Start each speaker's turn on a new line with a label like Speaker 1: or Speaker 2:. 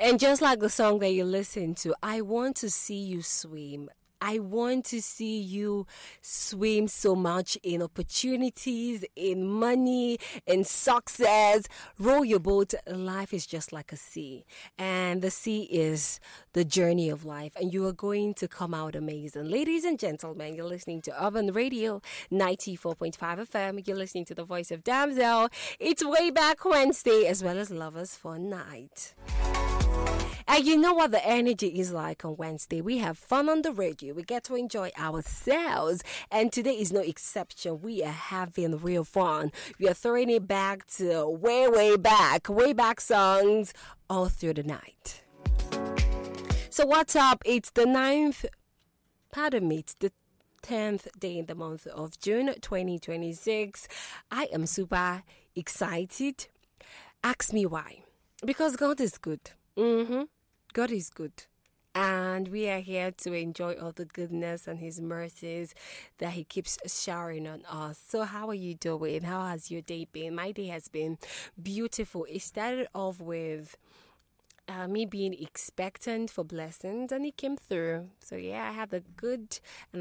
Speaker 1: And just like the song that you listen to, I want to see you swim. I want to see you swim so much in opportunities, in money, in success. Row your boat. Life is just like a sea. And the sea is the journey of life. And you are going to come out amazing. Ladies and gentlemen, you're listening to Urban Radio 94.5 FM. You're listening to the voice of Damsel. It's Way Back Wednesday as well as Lovers Fun Night. And you know what the energy is like on Wednesday. We have fun on the radio. We get to enjoy ourselves. And today is no exception. We are having real fun. We are throwing it back to way back songs all through the night. So what's up? It's the 10th day in the month of June 2026. I am super excited. Ask me why. Because God is good. God is good. And we are here to enjoy all the goodness and His mercies that He keeps showering on us. So how are you doing? How has your day been? My day has been beautiful. It started off with me being expectant for blessings, and it came through. So yeah, I had a good and